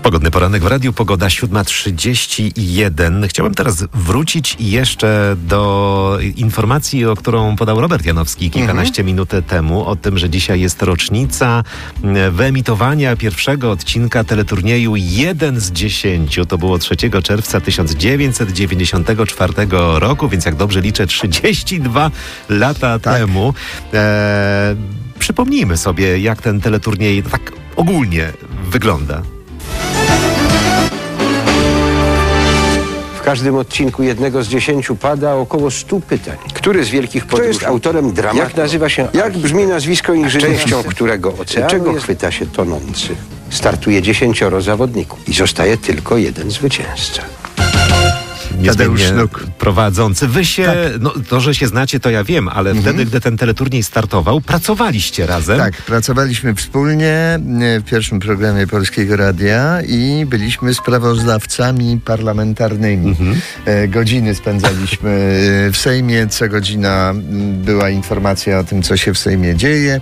Pogodny poranek w radiu, pogoda 7:31. Chciałem teraz wrócić jeszcze do informacji, o którą podał Robert Janowski kilkanaście minut temu, o tym, że dzisiaj jest rocznica wyemitowania pierwszego odcinka teleturnieju 1 z 10. To było 3 czerwca 1994 roku, więc jak dobrze liczę, 32 lata temu. Przypomnijmy sobie, jak ten teleturniej tak ogólnie wygląda. W każdym odcinku 1 z 10 pada około 100 pytań. Który z wielkich podróży? Kto jest autorem dramatu? Jak nazywa się? Jak brzmi nazwisko inżyniera? Częścią którego oceanu? Czego chwyta się tonący? Startuje 10 zawodników i zostaje tylko jeden zwycięzca. Niezmiennie prowadzący. Wy się, to, że się znacie, to ja wiem, ale wtedy, gdy ten teleturniej startował, pracowaliście razem. Tak, pracowaliśmy wspólnie w pierwszym programie Polskiego Radia i byliśmy sprawozdawcami parlamentarnymi. Godziny spędzaliśmy w Sejmie, co godzina była informacja o tym, co się w Sejmie dzieje.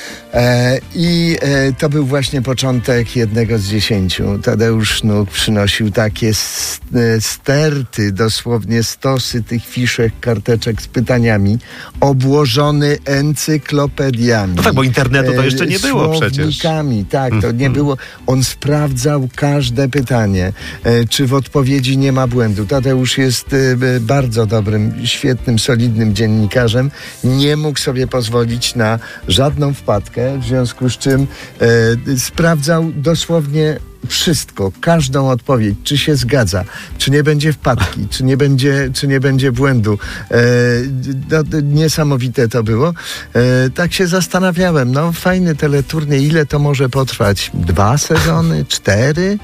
I to był właśnie początek 1 z 10. Tadeusz Sznuk przynosił takie sterty, dosłownie stosy tych fiszek, karteczek z pytaniami, obłożony encyklopediami. No tak, bo internetu to jeszcze nie było przecież. Tak, to nie było. On sprawdzał każde pytanie, czy w odpowiedzi nie ma błędu. Tadeusz jest bardzo dobrym, świetnym, solidnym dziennikarzem. Nie mógł sobie pozwolić na żadną wpadkę, w związku z czym sprawdzał dosłownie wszystko, każdą odpowiedź, czy się zgadza, czy nie będzie wpadki, czy nie będzie błędu. Niesamowite to było. Tak się zastanawiałem, fajny teleturniej, ile to może potrwać? 2 sezony? 4?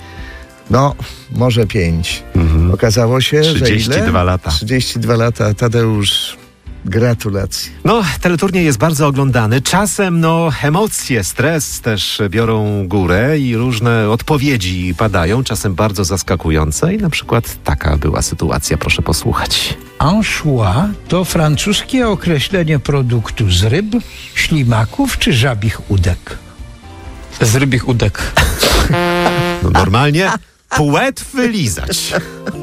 Może 5. Okazało się, że ile? 32 lata. 32 lata, Tadeusz. Gratulacje. Teleturniej jest bardzo oglądany. Czasem, emocje, stres też biorą górę i różne odpowiedzi padają, czasem bardzo zaskakujące i na przykład taka była sytuacja. Proszę posłuchać. Anchois to francuskie określenie produktu z ryb, ślimaków czy żabich udek? Z rybich udek. Normalnie płetwy lizać.